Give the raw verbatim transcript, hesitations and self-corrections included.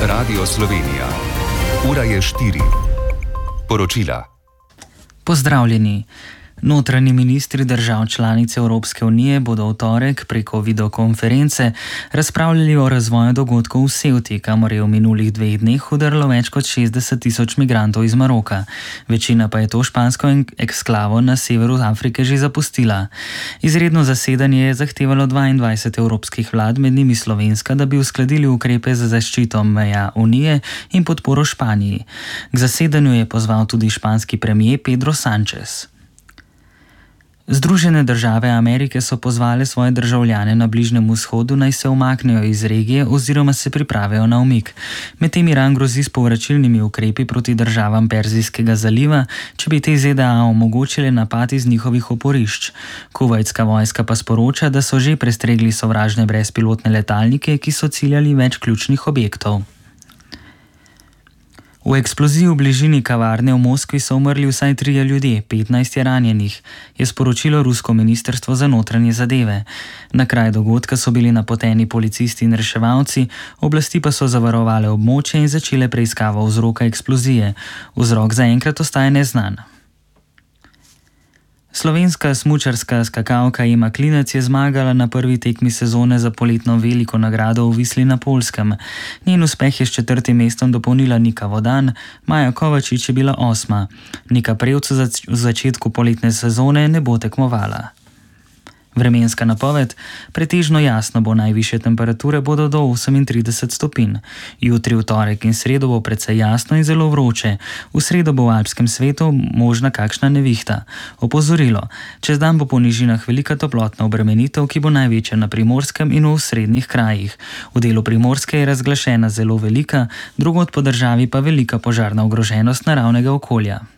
Radio Slovenija. Ura je štiri. Poročila. Pozdravljeni. Notranji ministri držav članic Evropske unije bodo v torek preko videokonference razpravljali o razvoju dogodkov v Ceuti, kamor je v minulih dveh dneh udrlo več kot šestdeset tisoč migrantov iz Maroka. Večina pa je to špansko eksklavo na severu Afrike že zapustila. Izredno zasedanje je zahtevalo dvaindvajset evropskih vlad, med njimi slovenska, da bi uskladili ukrepe za zaščito meja Unije in podporo Španiji. K zasedanju je pozval tudi španski premier Pedro Sánchez. Združene države Amerike so pozvale svoje državljane na Bližnjem vzhodu, naj se umaknejo iz regije oziroma se pripravijo na umik. Medtem Iran grozi s povračilnimi ukrepi proti državam Perzijskega zaliva, če bi te Z D A omogočile napad iz njihovih oporišč. Kuvajtska vojska pa sporoča, da so že prestregli sovražne brezpilotne letalnike, ki so ciljali več ključnih objektov. V eksploziji v bližini kavarne v Moskvi so umrli vsaj trije ljudje, petnajst je ranjenih, je sporočilo rusko ministrstvo za notranje zadeve. Na kraj dogodka so bili napoteni policisti in reševalci, oblasti pa so zavarovale območje in začele preiskavo vzroka eksplozije. Vzrok zaenkrat ostaja neznan. Slovenska smučarska skakalka Ema Klinec je zmagala na prvi tekmi sezone za poletno veliko nagrado v Visli na Poljskem. Njen uspeh je s četrtim mestom dopolnila Nika Vodan, Maja Kovačič je bila osma. Nika Prevc v začetku poletne sezone ne bo tekmovala. Vremenska napoved: pretežno jasno bo, najvišje temperature bodo do osemintrideset stopinj. Jutri, v torek in sredo bo precej jasno in zelo vroče. V sredo bo v alpskem svetu možna kakšna nevihta. Opozorilo: čez dan bo po nižinah velika toplotna obremenitev, ki bo največja na Primorskem in v osrednjih krajih. V delu Primorske je razglašena zelo velika, drugod po državi pa velika požarna ogroženost naravnega okolja.